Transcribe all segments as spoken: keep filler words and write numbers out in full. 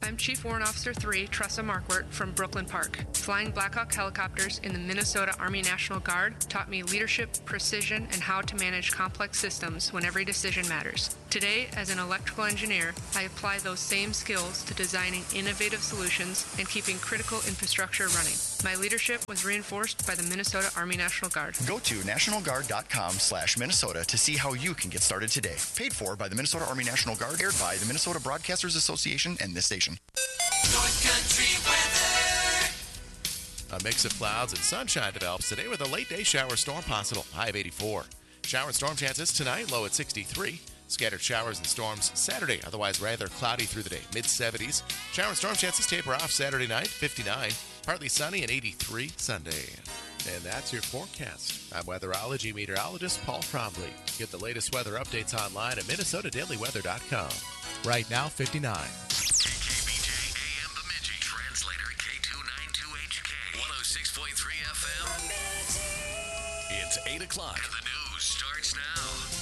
I'm Chief Warrant Officer three, Tressa Markwart from Brooklyn Park. Flying Black Hawk helicopters in the Minnesota Army National Guard taught me leadership, precision, and how to manage complex systems when every decision matters. Today, as an electrical engineer, I apply those same skills to designing innovative solutions and keeping critical infrastructure running. My leadership was reinforced by the Minnesota Army National Guard. Go to national guard dot com slash Minnesota to see how you can get started today. Paid for by the Minnesota Army National Guard, aired by the Minnesota Broadcasters Association and this station. North Country weather. A mix of clouds and sunshine develops today with a late day shower storm possible. High of eighty-four. Shower and storm chances tonight, low at sixty-three. Scattered showers and storms Saturday, otherwise rather cloudy through the day, mid seventies. Shower and storm chances taper off Saturday night, fifty-nine. Partly sunny and eighty-three Sunday. And that's your forecast. I'm weatherology meteorologist Paul Trombley. Get the latest weather updates online at minnesota daily weather dot com. Right now, fifty-nine. K K B J A M Bemidji, translator K two ninety-two H K, one oh six point three F M. It's eight o'clock. And the news starts now.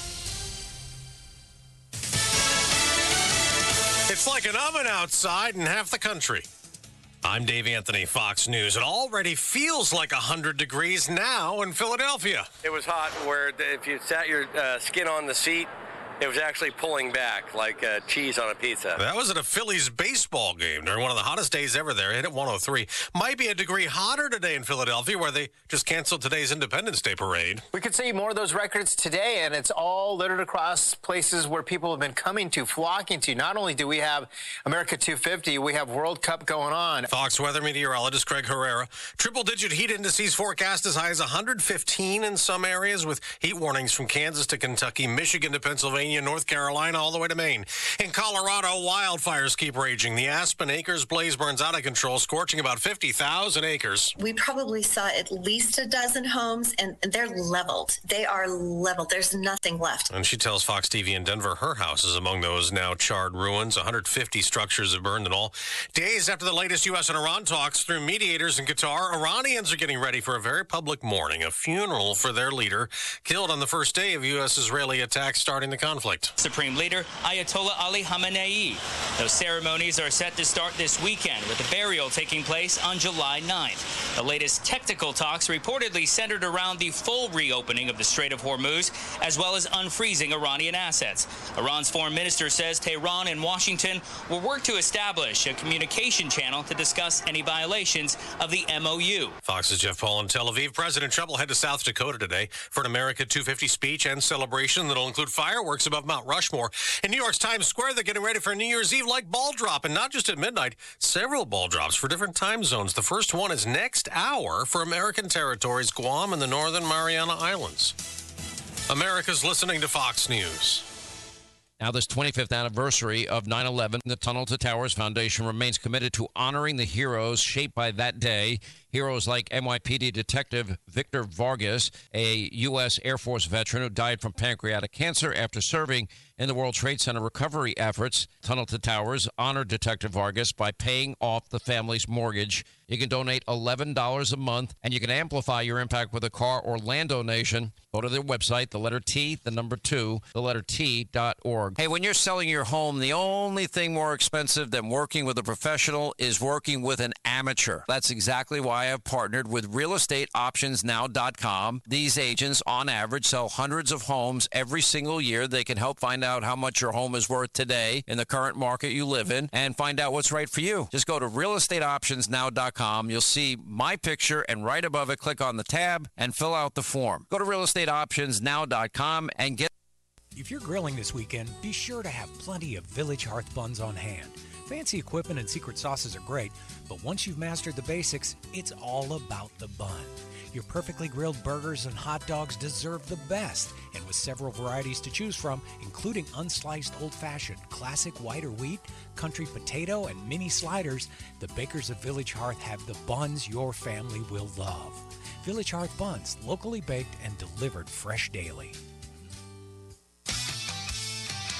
It's like an oven outside in half the country. I'm Dave Anthony, Fox News. It already feels like one hundred degrees now in Philadelphia. It was hot where if you sat your uh, skin on the seat, it was actually pulling back like uh, cheese on a pizza. That was at a Phillies baseball game during one of the hottest days ever there. Hit at one oh three. Might be a degree hotter today in Philadelphia where they just canceled today's Independence Day parade. We could see more of those records today, and it's all littered across places where people have been coming to, flocking to. Not only do we have America two fifty, we have World Cup going on. Fox weather meteorologist Craig Herrera. Triple-digit heat indices forecast as high as one hundred fifteen in some areas with heat warnings from Kansas to Kentucky, Michigan to Pennsylvania, North Carolina, all the way to Maine. In Colorado, wildfires keep raging. The Aspen Acres blaze burns out of control, scorching about fifty thousand acres. We probably saw at least a dozen homes, and they're leveled. They are leveled. There's nothing left. And she tells Fox T V in Denver her house is among those now charred ruins. one hundred fifty structures have burned in all. Days after the latest U S and Iran talks through mediators in Qatar, Iranians are getting ready for a very public mourning, a funeral for their leader, killed on the first day of U S-Israeli attacks starting the conflict. Supreme Leader Ayatollah Ali Khamenei. Those ceremonies are set to start this weekend, with the burial taking place on July ninth. The latest technical talks reportedly centered around the full reopening of the Strait of Hormuz, as well as unfreezing Iranian assets. Iran's foreign minister says Tehran and Washington will work to establish a communication channel to discuss any violations of the M O U. Fox's Jeff Paul in Tel Aviv. President Trump will head to South Dakota today for an America two fifty speech and celebration that'll include fireworks above Mount Rushmore. In New York's Times Square, they're getting ready for New Year's Eve like ball drop, and not just at midnight, several ball drops for different time zones. The first one is next hour for American territories, Guam and the Northern Mariana Islands. America's listening to Fox News. Now, this twenty-fifth anniversary of nine eleven, the Tunnel to Towers Foundation remains committed to honoring the heroes shaped by that day. Heroes like N Y P D Detective Victor Vargas, a U S Air Force veteran who died from pancreatic cancer after serving in the World Trade Center recovery efforts. Tunnel to Towers honored Detective Vargas by paying off the family's mortgage. You can donate eleven dollars a month, and you can amplify your impact with a car or land donation. Go to their website, the letter T, the number two, the letter T dot org. Hey, when you're selling your home, the only thing more expensive than working with a professional is working with an amateur. That's exactly why I've partnered with real estate options now dot com. These agents, on average, sell hundreds of homes every single year. They can help find out how much your home is worth today in the current market you live in and find out what's right for you. Just go to real estate options now dot com. You'll see my picture, and right above it, click on the tab and fill out the form. Go to real estate options now dot com and get... If you're grilling this weekend, be sure to have plenty of Village Hearth buns on hand. Fancy equipment and secret sauces are great, but once you've mastered the basics, it's all about the bun. Your perfectly grilled burgers and hot dogs deserve the best, and with several varieties to choose from, including unsliced old-fashioned, classic white or wheat, country potato, and mini sliders, the bakers of Village Hearth have the buns your family will love. Village Hearth buns, locally baked and delivered fresh daily.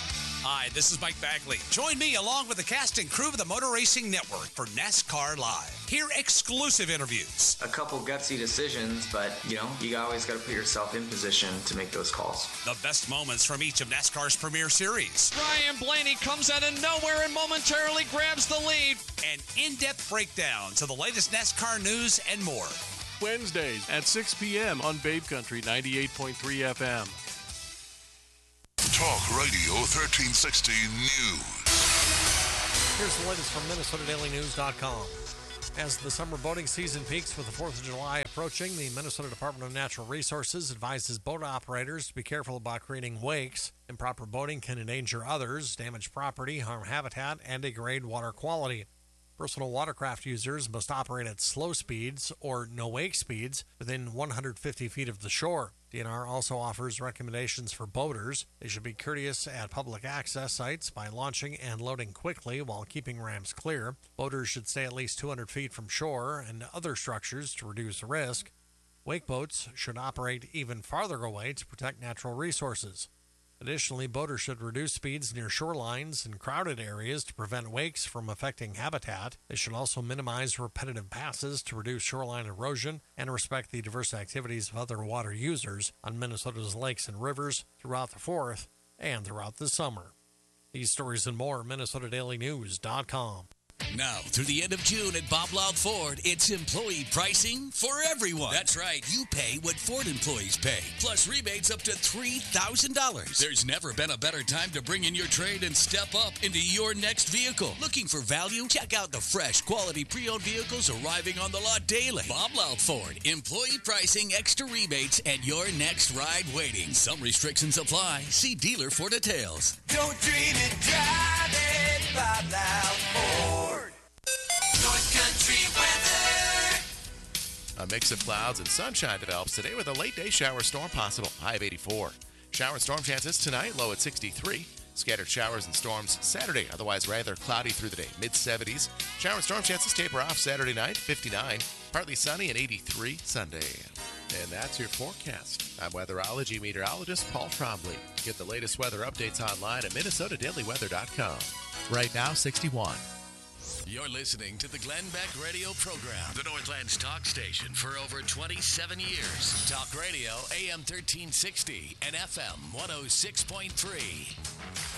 Hi, this is Mike Bagley. Join me along with the cast and crew of the Motor Racing Network for NASCAR Live. Hear exclusive interviews. A couple gutsy decisions, but, you know, you always got to put yourself in position to make those calls. The best moments from each of NASCAR's premier series. Ryan Blaney comes out of nowhere and momentarily grabs the lead. And in-depth breakdowns of the latest NASCAR news and more. Wednesdays at six p.m. on Babe Country ninety-eight point three F M. Talk Radio thirteen sixty News. Here's the latest from Minnesota Daily News dot com. As the summer boating season peaks with the fourth of July approaching, the Minnesota Department of Natural Resources advises boat operators to be careful about creating wakes. Improper boating can endanger others, damage property, harm habitat, and degrade water quality. Personal watercraft users must operate at slow speeds or no-wake speeds within one hundred fifty feet of the shore. D N R also offers recommendations for boaters. They should be courteous at public access sites by launching and loading quickly while keeping ramps clear. Boaters should stay at least two hundred feet from shore and other structures to reduce risk. Wake boats should operate even farther away to protect natural resources. Additionally, boaters should reduce speeds near shorelines and crowded areas to prevent wakes from affecting habitat. They should also minimize repetitive passes to reduce shoreline erosion and respect the diverse activities of other water users on Minnesota's lakes and rivers throughout the fourth and throughout the summer. These stories and more at Minnesota Daily News dot com. Now, through the end of June at Bob Loud Ford, it's employee pricing for everyone. That's right. You pay what Ford employees pay, plus rebates up to three thousand dollars. There's never been a better time to bring in your trade and step up into your next vehicle. Looking for value? Check out the fresh, quality pre-owned vehicles arriving on the lot daily. Bob Loud Ford. Employee pricing, extra rebates, and your next ride waiting. Some restrictions apply. See dealer for details. Don't dream it, drive it, Bob Loud Ford. North Country weather. A mix of clouds and sunshine develops today with a late day shower storm possible. High of eighty-four. Shower and storm chances tonight, low at sixty-three. Scattered showers and storms Saturday, otherwise rather cloudy through the day, mid seventies. Shower and storm chances taper off Saturday night, fifty-nine. Partly sunny and eighty-three Sunday. And that's your forecast. I'm weatherology meteorologist Paul Trombley. Get the latest weather updates online at Minnesota Daily Weather dot com. Right now, sixty-one. You're listening to the Glenn Beck Radio Program, the Northland's talk station for over twenty-seven years. Talk Radio, A M thirteen sixty and F M one oh six point three.